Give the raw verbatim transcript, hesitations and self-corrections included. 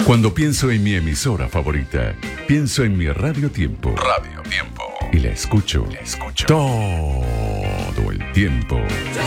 Cuando pienso en mi emisora favorita, pienso en mi Radio Tiempo. Radio Tiempo. Y la escucho, La escucho todo el tiempo. Yo